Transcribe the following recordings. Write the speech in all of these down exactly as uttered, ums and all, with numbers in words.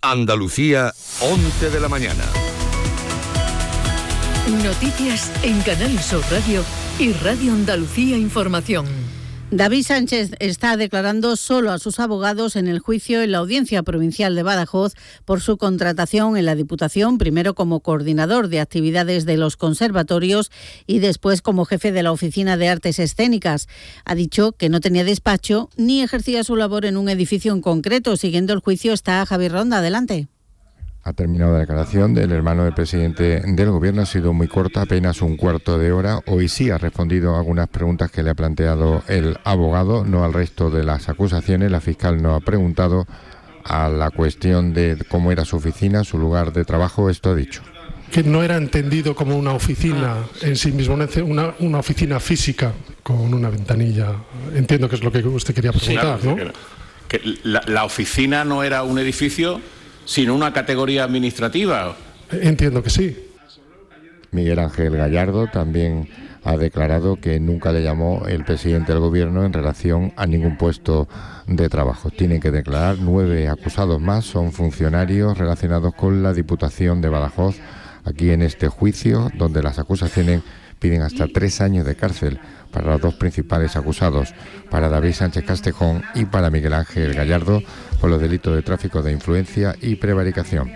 Andalucía, once de la mañana. Noticias en Canal Sur Radio y Radio Andalucía Información. David Sánchez está declarando solo a sus abogados en el juicio en la Audiencia Provincial de Badajoz por su contratación en la Diputación, primero como coordinador de actividades de los conservatorios y después como jefe de la Oficina de Artes Escénicas. Ha dicho que no tenía despacho ni ejercía su labor en un edificio en concreto. Siguiendo el juicio está Javier Ronda. Adelante. Ha terminado la declaración del hermano del presidente del Gobierno, ha sido muy corta, apenas un cuarto de hora. Hoy sí ha respondido a algunas preguntas que le ha planteado el abogado, no al resto de las acusaciones. La fiscal no ha preguntado a la cuestión de cómo era su oficina, su lugar de trabajo. Esto ha dicho. Que no era entendido como una oficina en sí mismo, una, una oficina física con una ventanilla. Entiendo que es lo que usted quería preguntar, sí, claro, ¿no? Que la, la oficina no era un edificio, sino una categoría administrativa. Entiendo que sí. Miguel Ángel Gallardo también ha declarado que nunca le llamó el presidente del Gobierno en relación a ningún puesto de trabajo. Tienen que declarar nueve acusados más, son funcionarios relacionados con la Diputación de Badajoz, aquí en este juicio, donde las acusaciones piden hasta tres años de cárcel para los dos principales acusados, para David Sánchez Castejón y para Miguel Ángel Gallardo, por los delitos de tráfico de influencia y prevaricación.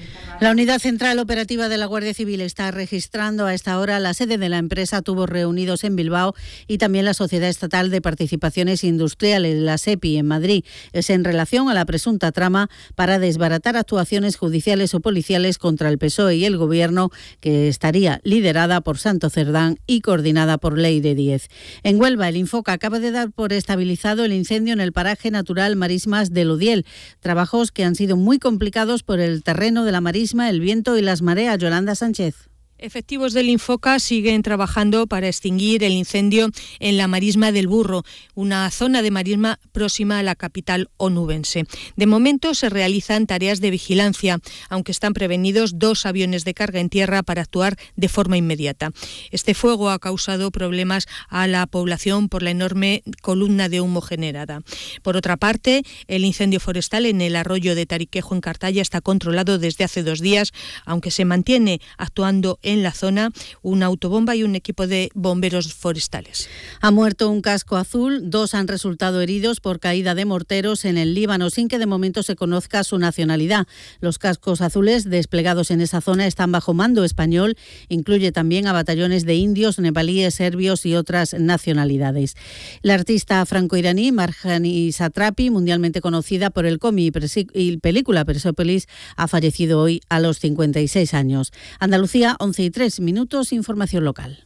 La Unidad Central Operativa de la Guardia Civil está registrando a esta hora la sede de la empresa Tubos Reunidos en Bilbao y también la Sociedad Estatal de Participaciones Industriales, la SEPI, en Madrid. Es en relación a la presunta trama para desbaratar actuaciones judiciales o policiales contra el P S O E y el Gobierno, que estaría liderada por Santo Cerdán y coordinada por Leire Díez. En Huelva, el Infoca acaba de dar por estabilizado el incendio en el paraje natural Marismas del Udiel. Trabajos que han sido muy complicados por el terreno de la marisma, el viento y las mareas. Yolanda Sánchez. Efectivos del Infoca siguen trabajando para extinguir el incendio en la marisma del Burro, una zona de marisma próxima a la capital onubense. De momento se realizan tareas de vigilancia, aunque están prevenidos dos aviones de carga en tierra para actuar de forma inmediata. Este fuego ha causado problemas a la población por la enorme columna de humo generada. Por otra parte, el incendio forestal en el arroyo de Tariquejo, en Cartaya, está controlado desde hace dos días, aunque se mantiene actuando en la zona una autobomba y un equipo de bomberos forestales. Ha muerto un casco azul, dos han resultado heridos por caída de morteros en el Líbano, sin que de momento se conozca su nacionalidad. Los cascos azules desplegados en esa zona están bajo mando español, incluye también a batallones de indios, nepalíes, serbios y otras nacionalidades. La artista franco-iraní Marjani Satrapi, mundialmente conocida por el cómic y película Persepolis, ha fallecido hoy a los cincuenta y seis años. Andalucía, once y tres minutos, información local.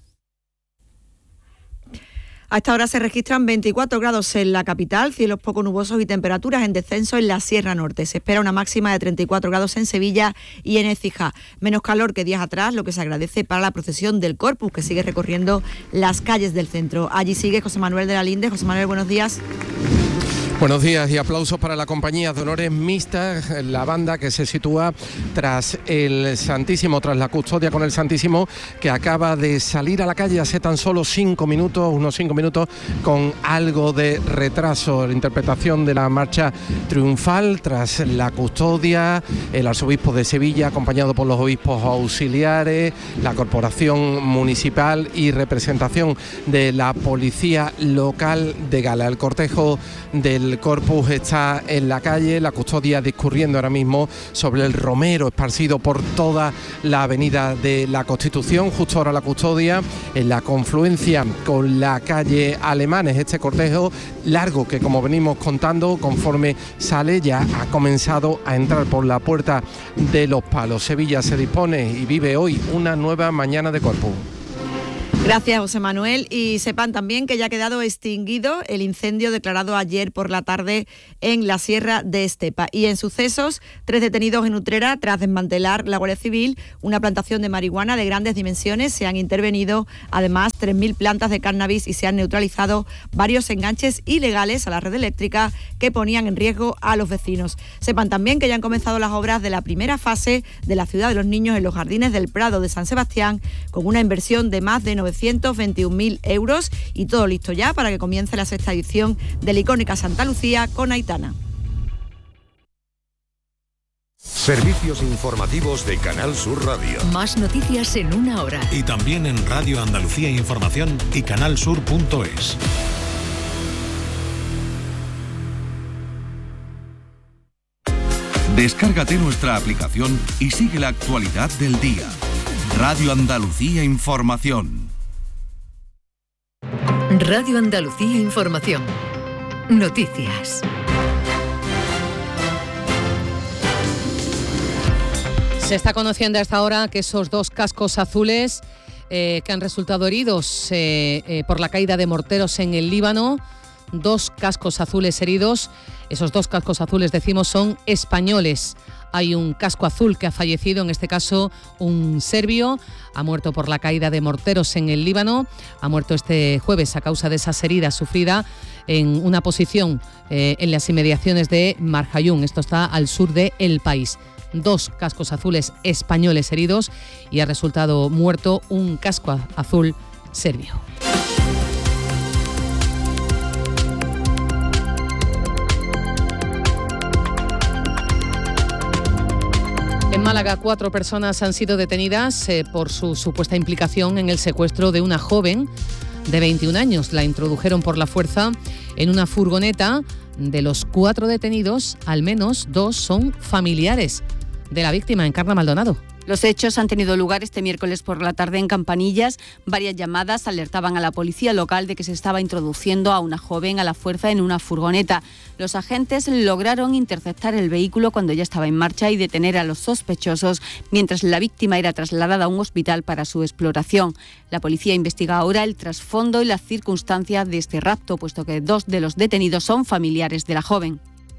A esta hora se registran veinticuatro grados en la capital, cielos poco nubosos y temperaturas en descenso en la Sierra Norte. Se espera una máxima de treinta y cuatro grados en Sevilla y en Écija. Menos calor que días atrás, lo que se agradece para la procesión del Corpus, que sigue recorriendo las calles del centro. Allí sigue José Manuel de la Linde. José Manuel, buenos días. Buenos días y aplausos para la compañía de honores mixta, la banda que se sitúa tras el Santísimo, tras la custodia con el Santísimo, que acaba de salir a la calle hace tan solo cinco minutos, unos cinco minutos, con algo de retraso. La interpretación de la marcha triunfal tras la custodia, el arzobispo de Sevilla, acompañado por los obispos auxiliares, la corporación municipal y representación de la policía local de Gala. El cortejo del El Corpus está en la calle, la custodia discurriendo ahora mismo sobre el romero esparcido por toda la avenida de la Constitución. Justo ahora la custodia en la confluencia con la calle Alemanes. Este cortejo largo que, como venimos contando, conforme sale ya ha comenzado a entrar por la Puerta de los Palos. Sevilla se dispone y vive hoy una nueva mañana de Corpus. Gracias, José Manuel. Y sepan también que ya ha quedado extinguido el incendio declarado ayer por la tarde en la Sierra de Estepa. Y en sucesos, tres detenidos en Utrera tras desmantelar la Guardia Civil una plantación de marihuana de grandes dimensiones. Se han intervenido además tres mil plantas de cannabis y se han neutralizado varios enganches ilegales a la red eléctrica que ponían en riesgo a los vecinos. Sepan también que ya han comenzado las obras de la primera fase de la Ciudad de los Niños en los Jardines del Prado de San Sebastián, con una inversión de más de novecientos veintiún mil euros y todo listo ya para que comience la sexta edición de la icónica Santa Lucía con Aitana. Servicios informativos de Canal Sur Radio. Más noticias en una hora. Y también en Radio Andalucía Información y canalsur punto es. Descárgate nuestra aplicación y sigue la actualidad del día. Radio Andalucía Información. Radio Andalucía Información. Noticias. Se está conociendo hasta ahora que esos dos cascos azules eh, que han resultado heridos eh, eh, por la caída de morteros en el Líbano, dos cascos azules heridos, esos dos cascos azules, decimos, son españoles. Hay un casco azul que ha fallecido, en este caso un serbio, ha muerto por la caída de morteros en el Líbano, ha muerto este jueves a causa de esas heridas sufridas en una posición eh, en las inmediaciones de Marjayún, esto está al sur del país. Dos cascos azules españoles heridos y ha resultado muerto un casco azul serbio. En Málaga, cuatro personas han sido detenidas eh, por su supuesta implicación en el secuestro de una joven de veintiún años. La introdujeron por la fuerza en una furgoneta. De los cuatro detenidos, al menos dos son familiares de la víctima. Encarna Maldonado. Los hechos han tenido lugar este miércoles por la tarde en Campanillas. Varias llamadas alertaban a la policía local de que se estaba introduciendo a una joven a la fuerza en una furgoneta. Los agentes lograron interceptar el vehículo cuando ya estaba en marcha y detener a los sospechosos mientras la víctima era trasladada a un hospital para su exploración. La policía investiga ahora el trasfondo y las circunstancias de este rapto, puesto que dos de los detenidos son familiares de la joven.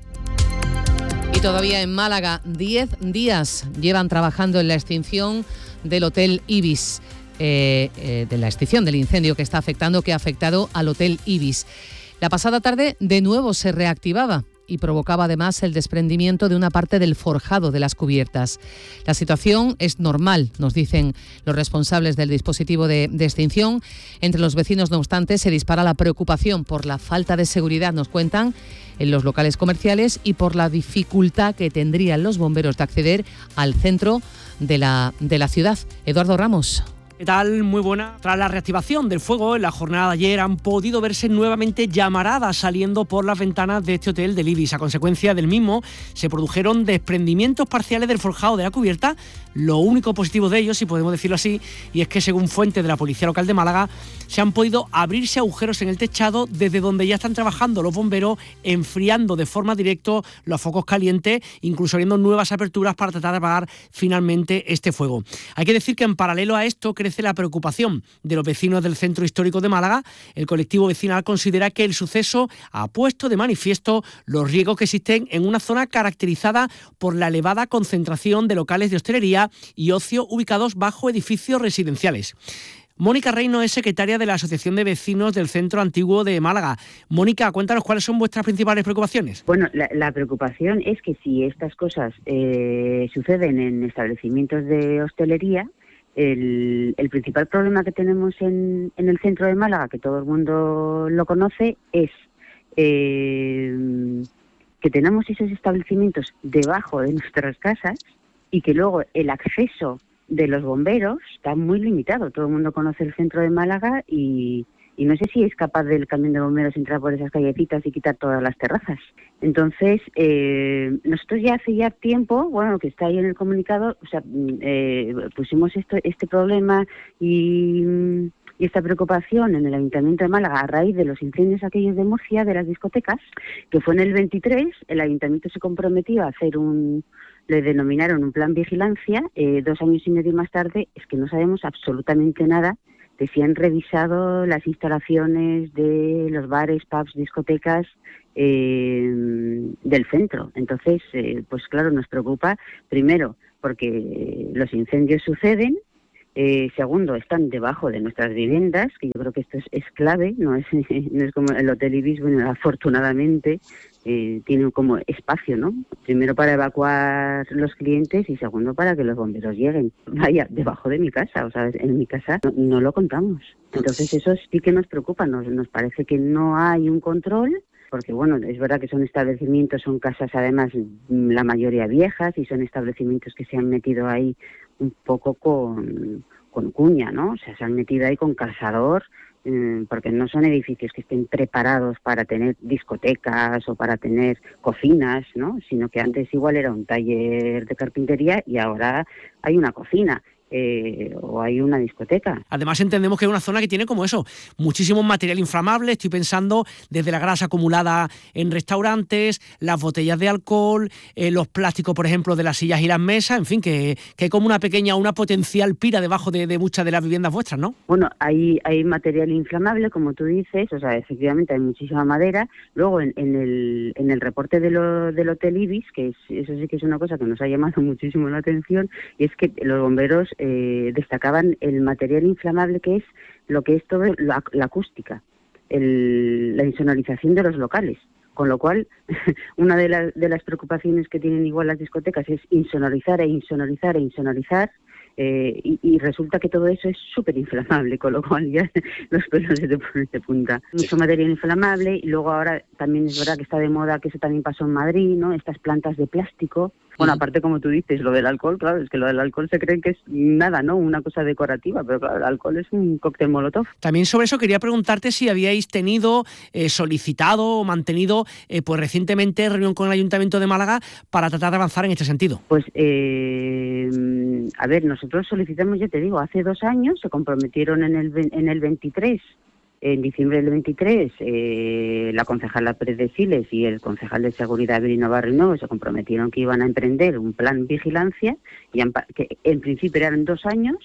Y todavía en Málaga, diez días llevan trabajando en la extinción del Hotel Ibis, eh, eh, de la extinción del incendio que está afectando, que ha afectado al Hotel Ibis. La pasada tarde de nuevo se reactivaba y provocaba además el desprendimiento de una parte del forjado de las cubiertas. La situación es normal, nos dicen los responsables del dispositivo de, de extinción. Entre los vecinos, no obstante, se dispara la preocupación por la falta de seguridad, nos cuentan, en los locales comerciales y por la dificultad que tendrían los bomberos de acceder al centro de la, de la ciudad. Eduardo Ramos. ¿Qué tal? Muy buena. Tras la reactivación del fuego en la jornada de ayer han podido verse nuevamente llamaradas saliendo por las ventanas de este hotel del Ibis. A consecuencia del mismo se produjeron desprendimientos parciales del forjado de la cubierta, lo único positivo de ellos, si podemos decirlo así, y es que según fuentes de la Policía Local de Málaga se han podido abrirse agujeros en el techado desde donde ya están trabajando los bomberos, enfriando de forma directa los focos calientes, incluso abriendo nuevas aperturas para tratar de apagar finalmente este fuego. Hay que decir que en paralelo a esto crece la preocupación de los vecinos del centro histórico de Málaga. El colectivo vecinal considera que el suceso ha puesto de manifiesto los riesgos que existen en una zona caracterizada por la elevada concentración de locales de hostelería y ocio ubicados bajo edificios residenciales. Mónica Reino es secretaria de la Asociación de Vecinos del Centro Antiguo de Málaga. Mónica, cuéntanos cuáles son vuestras principales preocupaciones. Bueno, la, la preocupación es que si estas cosas eh, suceden en establecimientos de hostelería, El, el principal problema que tenemos en, en el centro de Málaga, que todo el mundo lo conoce, es eh, que tenemos esos establecimientos debajo de nuestras casas y que luego el acceso de los bomberos está muy limitado. Todo el mundo conoce el centro de Málaga y, y no sé si es capaz del camión de bomberos entrar por esas callecitas y quitar todas las terrazas. Entonces, eh, nosotros ya hace ya tiempo, bueno, que está ahí en el comunicado, o sea, eh, pusimos esto, este problema y, y esta preocupación en el Ayuntamiento de Málaga a raíz de los incendios aquellos de Murcia, de las discotecas, que fue en el veintitrés, el Ayuntamiento se comprometió a hacer un, le denominaron un plan vigilancia, eh, dos años y medio más tarde, es que no sabemos absolutamente nada de si han revisado las instalaciones de los bares, pubs, discotecas, Eh, del centro. Entonces, eh, pues claro, nos preocupa, primero, porque los incendios suceden, eh, segundo, están debajo de nuestras viviendas, que yo creo que esto es, es clave, no es, no es como el Hotel Ibis, bueno, afortunadamente eh, tiene como espacio, ¿no? Primero para evacuar los clientes y segundo para que los bomberos lleguen. Vaya, debajo de mi casa, o sea, en mi casa no, no lo contamos. Entonces eso sí que nos preocupa, nos, nos parece que no hay un control porque bueno, es verdad que son establecimientos, son casas además la mayoría viejas y son establecimientos que se han metido ahí un poco con, con cuña, ¿no? O sea, se han metido ahí con calzador, eh, porque no son edificios que estén preparados para tener discotecas o para tener cocinas, ¿no? Sino que antes igual era un taller de carpintería y ahora hay una cocina. Eh, o hay una discoteca. Además entendemos que es una zona que tiene como eso, muchísimo material inflamable, estoy pensando desde la grasa acumulada en restaurantes, las botellas de alcohol, eh, los plásticos, por ejemplo, de las sillas y las mesas, en fin, que, que hay como una pequeña, una potencial pira debajo de, de muchas de las viviendas vuestras, ¿no? Bueno, hay, hay material inflamable, como tú dices, o sea, efectivamente hay muchísima madera. Luego en, en, el, en el reporte de lo, del Hotel Ibis, que es, eso sí que es una cosa que nos ha llamado muchísimo la atención, y es que los bomberos Eh, destacaban el material inflamable que es lo que es todo la, la acústica, el, la insonorización de los locales, con lo cual una de, la, de las preocupaciones que tienen igual las discotecas es insonorizar e insonorizar e insonorizar. Eh, y, y resulta que todo eso es súper inflamable, con lo cual ya los pelos se te ponen de punta. Mucho material inflamable, y luego ahora también es verdad que está de moda, que eso también pasó en Madrid, ¿no? Estas plantas de plástico. Bueno, aparte, como tú dices, lo del alcohol, claro, es que lo del alcohol se cree que es nada, ¿no? Una cosa decorativa, pero claro, el alcohol es un cóctel molotov. También sobre eso quería preguntarte si habíais tenido, eh, solicitado o mantenido, eh, pues recientemente reunión con el Ayuntamiento de Málaga para tratar de avanzar en este sentido. Pues, eh, a ver, nosotros solicitamos, ya te digo, hace dos años, se comprometieron en el, en el veintitrés, en diciembre del veintitrés, eh, la concejala Pérez de Siles y el concejal de Seguridad Virino Barrino se comprometieron que iban a emprender un plan vigilancia, y en, que en principio eran dos años.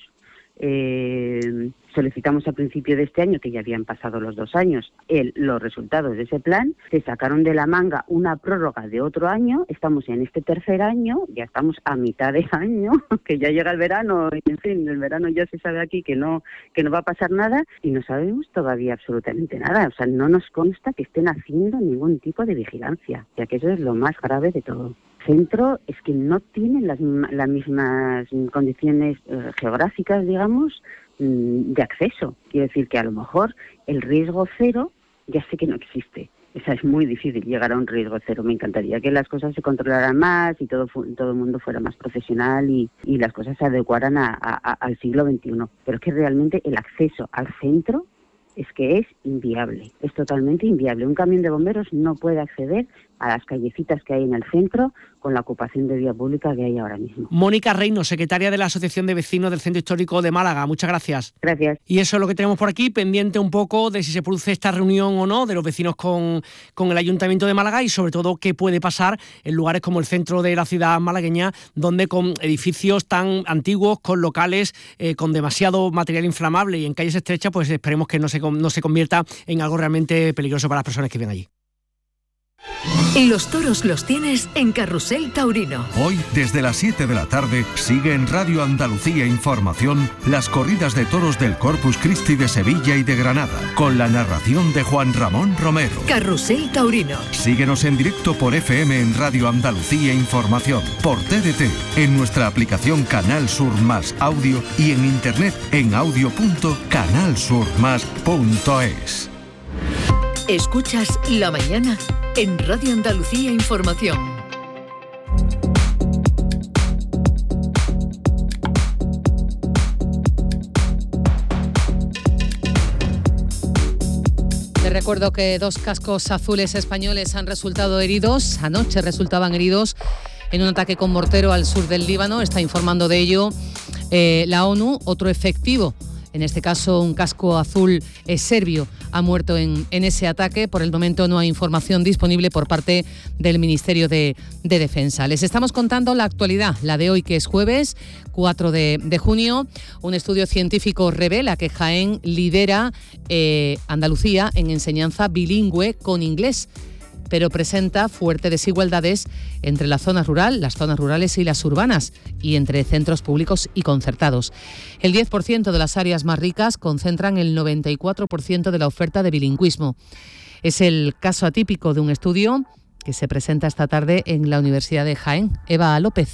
Eh, solicitamos a principio de este año, que ya habían pasado los dos años, el, los resultados de ese plan. Se sacaron de la manga una prórroga de otro año. Estamos en este tercer año, ya estamos a mitad de año, que ya llega el verano, y en fin, el verano ya se sabe aquí que no, que no va a pasar nada, y no sabemos todavía absolutamente nada. O sea, no nos consta que estén haciendo ningún tipo de vigilancia, ya que eso es lo más grave de todo. Centro es que no tienen las, las mismas condiciones eh, geográficas, digamos, de acceso. Quiero decir que a lo mejor el riesgo cero ya sé que no existe. O sea, es muy difícil llegar a un riesgo cero. Me encantaría que las cosas se controlaran más y todo todo el mundo fuera más profesional y, y las cosas se adecuaran a, a, al siglo veintiuno. Pero es que realmente el acceso al centro es que es inviable, es totalmente inviable. Un camión de bomberos no puede acceder a las callecitas que hay en el centro con la ocupación de vía pública que hay ahora mismo. Mónica Reino, secretaria de la Asociación de Vecinos del Centro Histórico de Málaga. Muchas gracias. Gracias. Y eso es lo que tenemos por aquí, pendiente un poco de si se produce esta reunión o no de los vecinos con, con el Ayuntamiento de Málaga, y sobre todo qué puede pasar en lugares como el centro de la ciudad malagueña, donde con edificios tan antiguos, con locales eh, con demasiado material inflamable y en calles estrechas, pues esperemos que no se, no se convierta en algo realmente peligroso para las personas que viven allí. Y los toros los tienes en Carrusel Taurino. Hoy, desde las siete de la tarde, sigue en Radio Andalucía Información las corridas de toros del Corpus Christi de Sevilla y de Granada, con la narración de Juan Ramón Romero. Carrusel Taurino. Síguenos en directo por F M en Radio Andalucía Información, por T D T, en nuestra aplicación Canal Sur Más Audio y en internet en audio punto canal sur más punto es. Escuchas La Mañana en Radio Andalucía Información. Te recuerdo que dos cascos azules españoles han resultado heridos. Anoche resultaban heridos en un ataque con mortero al sur del Líbano. Está informando de ello eh, la ONU. Otro efectivo, en este caso un casco azul eh, serbio, ha muerto en, en ese ataque. Por el momento no hay información disponible por parte del Ministerio de, de Defensa. Les estamos contando la actualidad, la de hoy, que es jueves cuatro de, de junio. Un estudio científico revela que Jaén lidera eh, Andalucía en enseñanza bilingüe con inglés, pero presenta fuertes desigualdades entre la zona rural, las zonas rurales y las urbanas, y entre centros públicos y concertados. El diez por ciento de las áreas más ricas concentran el noventa y cuatro por ciento de la oferta de bilingüismo. Es el caso atípico de un estudio que se presenta esta tarde en la Universidad de Jaén. Eva López.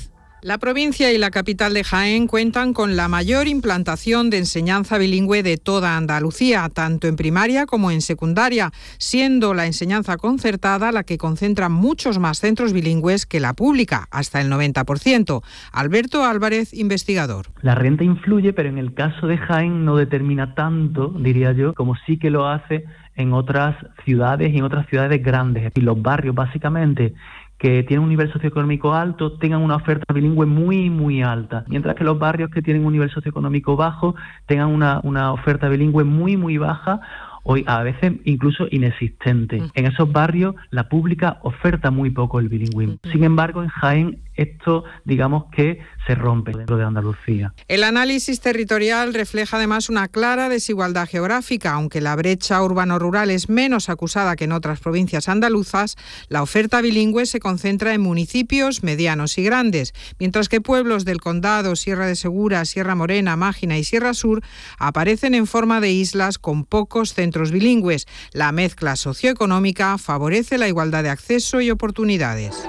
La provincia y la capital de Jaén cuentan con la mayor implantación de enseñanza bilingüe de toda Andalucía, tanto en primaria como en secundaria, siendo la enseñanza concertada la que concentra muchos más centros bilingües que la pública, hasta el noventa por ciento. Alberto Álvarez, investigador. La renta influye, pero en el caso de Jaén no determina tanto, diría yo, como sí que lo hace en otras ciudades y en otras ciudades grandes. Y los barrios, básicamente, que tienen un nivel socioeconómico alto tengan una oferta bilingüe muy, muy alta, mientras que los barrios que tienen un nivel socioeconómico bajo tengan una, una oferta bilingüe muy, muy baja, o a veces incluso inexistente. Mm. En esos barrios la pública oferta muy poco el bilingüismo. Mm. Sin embargo, en Jaén esto, digamos que se rompe dentro de Andalucía. El análisis territorial refleja además una clara desigualdad geográfica. Aunque la brecha urbano-rural es menos acusada que en otras provincias andaluzas, la oferta bilingüe se concentra en municipios medianos y grandes, mientras que pueblos del Condado, Sierra de Segura, Sierra Morena, Mágina y Sierra Sur aparecen en forma de islas con pocos centros bilingües. La mezcla socioeconómica favorece la igualdad de acceso y oportunidades.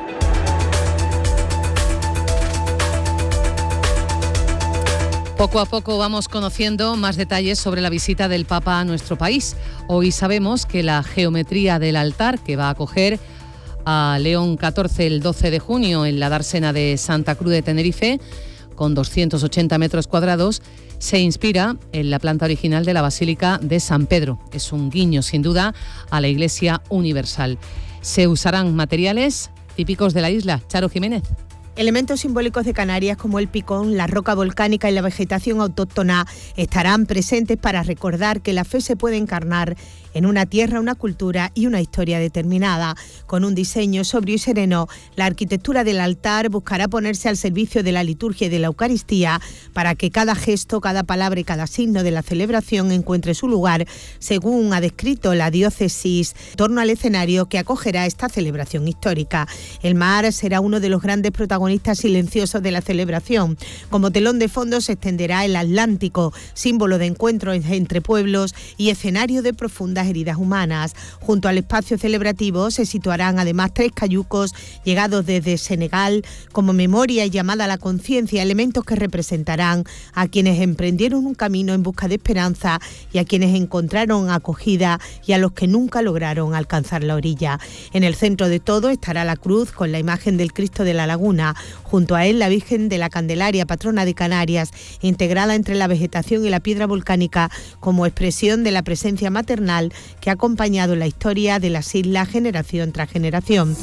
Poco a poco vamos conociendo más detalles sobre la visita del Papa a nuestro país. Hoy sabemos que la geometría del altar que va a acoger a León catorce el doce de junio en la dársena de Santa Cruz de Tenerife, con doscientos ochenta metros cuadrados, se inspira en la planta original de la Basílica de San Pedro. Es un guiño, sin duda, a la Iglesia Universal. Se usarán materiales típicos de la isla. Charo Jiménez. Elementos simbólicos de Canarias como el picón, la roca volcánica y la vegetación autóctona estarán presentes para recordar que la fe se puede encarnar en una tierra, una cultura y una historia determinada. Con un diseño sobrio y sereno, la arquitectura del altar buscará ponerse al servicio de la liturgia y de la Eucaristía para que cada gesto, cada palabra y cada signo de la celebración encuentre su lugar, según ha descrito la diócesis, en torno al escenario que acogerá esta celebración histórica. El mar será uno de los grandes protagonistas silenciosos de la celebración. Como telón de fondo se extenderá el Atlántico, símbolo de encuentro entre pueblos y escenario de profundas heridas humanas. Junto al espacio celebrativo se situarán además tres cayucos llegados desde Senegal como memoria y llamada a la conciencia, elementos que representarán a quienes emprendieron un camino en busca de esperanza y a quienes encontraron acogida y a los que nunca lograron alcanzar la orilla. En el centro de todo estará la cruz con la imagen del Cristo de la Laguna. Junto a él la Virgen de la Candelaria, patrona de Canarias, integrada entre la vegetación y la piedra volcánica como expresión de la presencia maternal que ha acompañado la historia de las islas generación tras generación.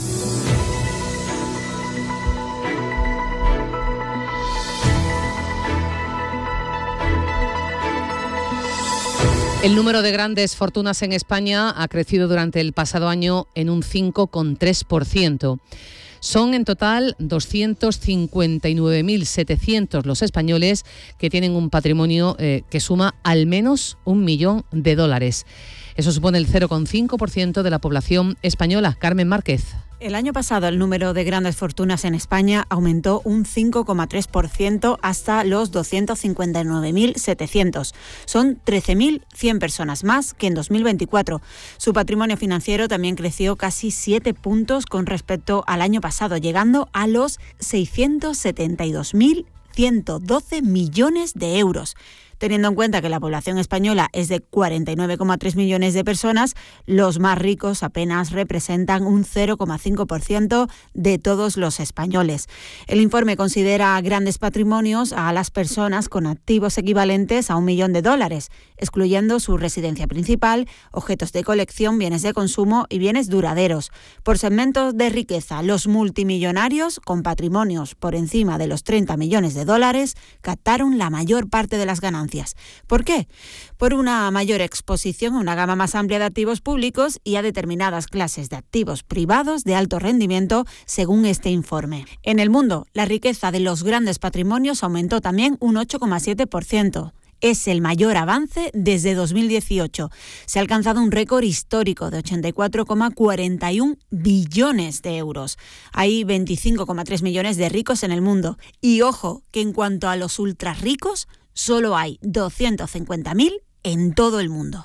El número de grandes fortunas en España ha crecido durante el pasado año en un cinco coma tres por ciento. Son en total doscientos cincuenta y nueve mil setecientos los españoles que tienen un patrimonio eh, que suma al menos un millón de dólares. Eso supone el cero coma cinco por ciento de la población española. Carmen Márquez. El año pasado el número de grandes fortunas en España aumentó un cinco coma tres por ciento hasta los doscientos cincuenta y nueve mil setecientos. Son trece mil cien personas más que en dos mil veinticuatro. Su patrimonio financiero también creció casi siete puntos con respecto al año pasado, llegando a los seiscientos setenta y dos mil ciento doce millones de euros. Teniendo en cuenta que la población española es de cuarenta y nueve coma tres millones de personas, los más ricos apenas representan un cero coma cinco por ciento de todos los españoles. El informe considera grandes patrimonios a las personas con activos equivalentes a un millón de dólares, excluyendo su residencia principal, objetos de colección, bienes de consumo y bienes duraderos. Por segmentos de riqueza, los multimillonarios con patrimonios por encima de los treinta millones de dólares captaron la mayor parte de las ganancias. ¿Por qué? Por una mayor exposición a una gama más amplia de activos públicos y a determinadas clases de activos privados de alto rendimiento, según este informe. En el mundo, la riqueza de los grandes patrimonios aumentó también un ocho coma siete por ciento. Es el mayor avance desde dos mil dieciocho. Se ha alcanzado un récord histórico de ochenta y cuatro coma cuarenta y uno billones de euros. Hay veinticinco coma tres millones de ricos en el mundo. Y ojo, que en cuanto a los ultra ricos, solo hay doscientos cincuenta mil en todo el mundo.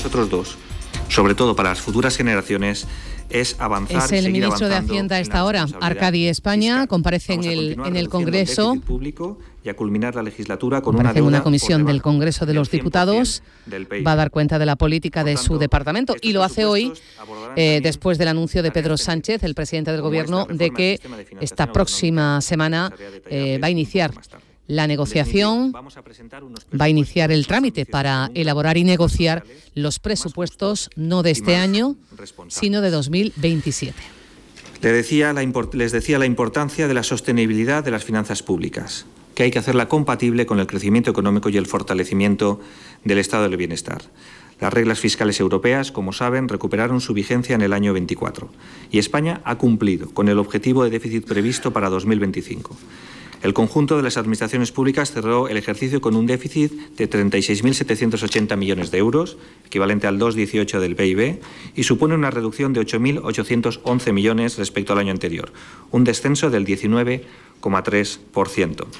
nosotros dos, sobre todo para las futuras generaciones, es avanzar. Es el y seguir ministro de avanzando Hacienda a en esta la hora, responsabilidad Arcadi España, fiscal. comparece en Vamos a el, continuar en el reduciendo Congreso. déficit público y a culminar la legislatura con Comparece una en deuda una comisión por del Congreso de los Diputados, del P I B. va a dar cuenta de la política de su departamento y lo hace hoy eh, después del anuncio de Pedro Sánchez, el presidente del Gobierno, de que esta próxima semana eh, va a iniciar la negociación, va a iniciar el trámite para elaborar y negociar los presupuestos no de este año, sino de dos mil veintisiete. Le decía la import- les decía la importancia de la sostenibilidad de las finanzas públicas, que hay que hacerla compatible con el crecimiento económico y el fortalecimiento del estado del bienestar. Las reglas fiscales europeas, como saben, recuperaron su vigencia en el año veinticuatro y España ha cumplido con el objetivo de déficit previsto para dos mil veinticinco. El conjunto de las administraciones públicas cerró el ejercicio con un déficit de treinta y seis mil setecientos ochenta millones de euros, equivalente al dos coma dieciocho del P I B, y supone una reducción de ocho mil ochocientos once millones respecto al año anterior, un descenso del diecinueve coma tres por ciento.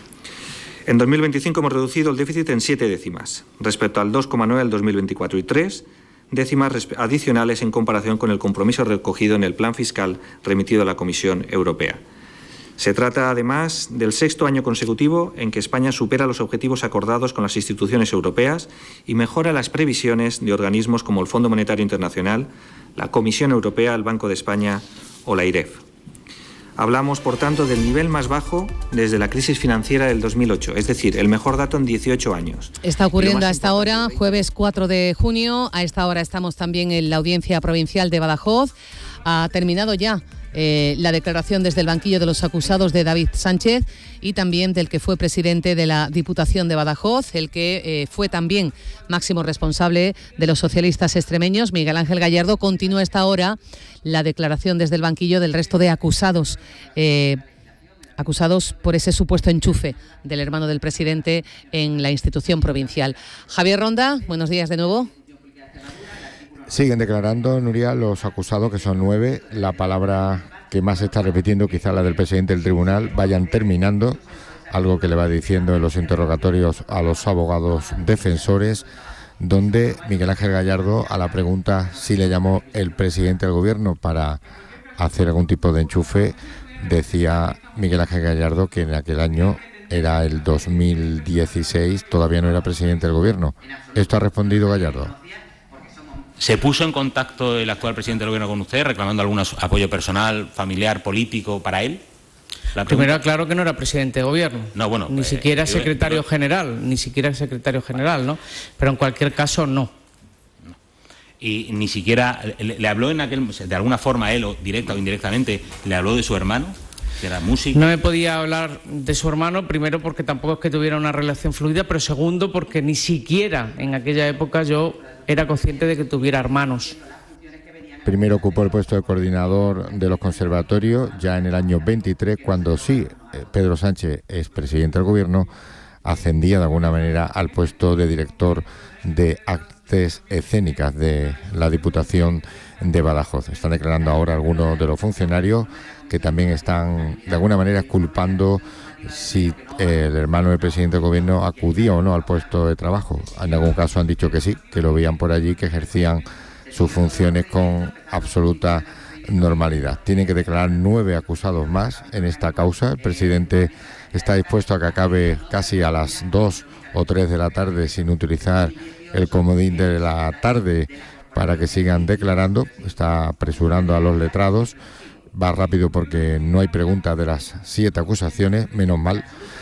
En dos mil veinticinco hemos reducido el déficit en siete décimas, respecto al dos coma nueve del dos mil veinticuatro, y tres décimas adicionales en comparación con el compromiso recogido en el plan fiscal remitido a la Comisión Europea. Se trata, además, del sexto año consecutivo en que España supera los objetivos acordados con las instituciones europeas y mejora las previsiones de organismos como el Fondo Monetario Internacional, la Comisión Europea, el Banco de España o la I R E F. Hablamos, por tanto, del nivel más bajo desde la crisis financiera del dos mil ocho, es decir, el mejor dato en dieciocho años. Está ocurriendo a esta hora, jueves cuatro de junio. A esta hora estamos también en la Audiencia Provincial de Badajoz. Ha terminado ya Eh, la declaración desde el banquillo de los acusados de David Sánchez y también del que fue presidente de la Diputación de Badajoz, el que eh, fue también máximo responsable de los socialistas extremeños, Miguel Ángel Gallardo. Continúa a esta hora la declaración desde el banquillo del resto de acusados, eh, acusados por ese supuesto enchufe del hermano del presidente en la institución provincial. Javier Ronda, buenos días de nuevo. Siguen declarando, Nuria, los acusados, que son nueve. La palabra que más se está repitiendo, quizá la del presidente del tribunal, vayan terminando, algo que le va diciendo en los interrogatorios a los abogados defensores, donde Miguel Ángel Gallardo, a la pregunta si le llamó el presidente del gobierno para hacer algún tipo de enchufe, decía Miguel Ángel Gallardo que en aquel año, era el dos mil dieciséis, todavía no era presidente del gobierno. ¿Esto ha respondido Gallardo? ¿Se puso en contacto el actual presidente del gobierno con usted reclamando algún apoyo personal, familiar, político para él? Primero, claro que no era presidente de gobierno, no, bueno, ni eh, siquiera eh, secretario eh, general, ni siquiera secretario general, ¿no? Pero en cualquier caso, no. no. Y ni siquiera le, le habló en aquel, de alguna forma él, o directa o indirectamente, le habló de su hermano, que era músico. No me podía hablar de su hermano, primero porque tampoco es que tuviera una relación fluida, pero segundo porque ni siquiera en aquella época yo era consciente de que tuviera hermanos. Primero ocupó el puesto de coordinador de los conservatorios ya en el año veintitrés, cuando sí, Pedro Sánchez, es presidente del gobierno, ascendía de alguna manera al puesto de director de artes escénicas de la Diputación de Badajoz. Están declarando ahora algunos de los funcionarios que también están de alguna manera culpando si el hermano del presidente del gobierno acudía o no al puesto de trabajo. En algún caso han dicho que sí, que lo veían por allí, que ejercían sus funciones con absoluta normalidad. Tienen que declarar nueve acusados más en esta causa. El presidente está dispuesto a que acabe casi a las dos o tres de la tarde sin utilizar el comodín de la tarde para que sigan declarando. Está apresurando a los letrados. Va rápido porque no hay preguntas de las siete acusaciones, menos mal.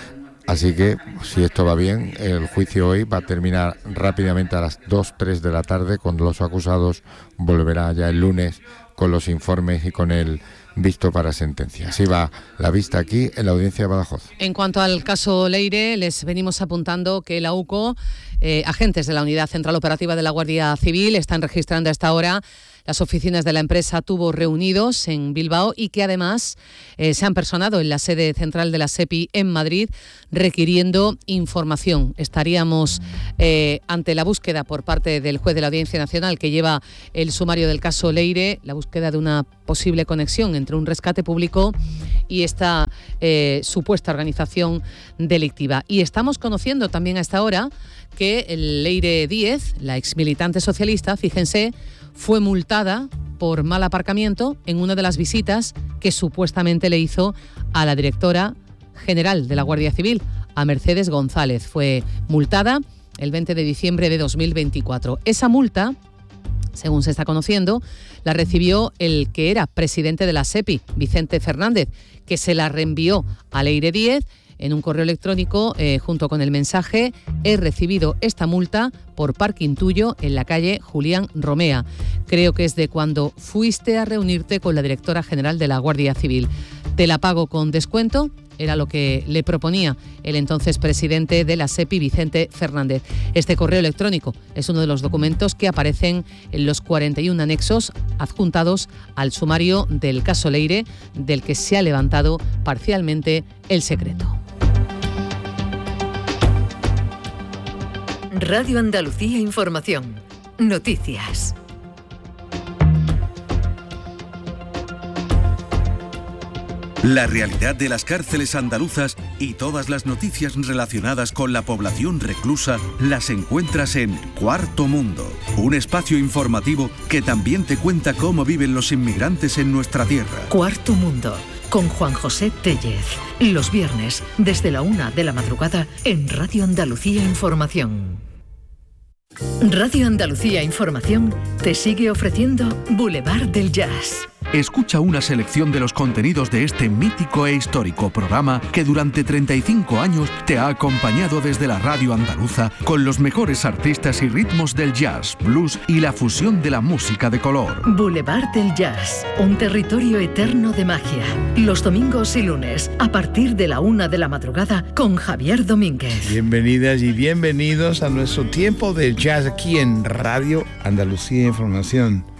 Así que, si esto va bien, el juicio hoy va a terminar rápidamente a las dos, tres de la tarde, cuando los acusados volverá ya el lunes con los informes y con el visto para sentencia. Así va la vista aquí en la Audiencia de Badajoz. En cuanto al caso Leire, les venimos apuntando que la U C O, eh, agentes de la Unidad Central Operativa de la Guardia Civil, están registrando a esta hora las oficinas de la empresa Tubos Reunidos en Bilbao y que además eh, se han personado en la sede central de la SEPI en Madrid requiriendo información. Estaríamos eh, ante la búsqueda por parte del juez de la Audiencia Nacional que lleva el sumario del caso Leire, la búsqueda búsqueda de una posible conexión entre un rescate público y esta eh, supuesta organización delictiva. Y estamos conociendo también a esta hora que Leire Díez, la exmilitante socialista, fíjense, fue multada por mal aparcamiento en una de las visitas que supuestamente le hizo a la directora general de la Guardia Civil, a Mercedes González. Fue multada el veinte de diciembre de dos mil veinticuatro. Esa multa, según se está conociendo, la recibió el que era presidente de la SEPI, Vicente Fernández, que se la reenvió a Leire Díez en un correo electrónico eh, junto con el mensaje: he recibido esta multa por parking tuyo en la calle Julián Romea. Creo que es de cuando fuiste a reunirte con la directora general de la Guardia Civil. Te la pago con descuento. Era lo que le proponía el entonces presidente de la SEPI, Vicente Fernández. Este correo electrónico es uno de los documentos que aparecen en los cuarenta y un anexos adjuntados al sumario del caso Leire, del que se ha levantado parcialmente el secreto. Radio Andalucía Información. Noticias. La realidad de las cárceles andaluzas y todas las noticias relacionadas con la población reclusa las encuentras en Cuarto Mundo, un espacio informativo que también te cuenta cómo viven los inmigrantes en nuestra tierra. Cuarto Mundo, con Juan José Tellez. Los viernes, desde la una de la madrugada, en Radio Andalucía Información. Radio Andalucía Información te sigue ofreciendo Boulevard del Jazz. Escucha una selección de los contenidos de este mítico e histórico programa que durante treinta y cinco años te ha acompañado desde la radio andaluza con los mejores artistas y ritmos del jazz, blues y la fusión de la música de color. Boulevard del Jazz, un territorio eterno de magia. Los domingos y lunes, a partir de la una de la madrugada, con Javier Domínguez. Bienvenidas y bienvenidos a nuestro tiempo de jazz aquí en Radio Andalucía Información.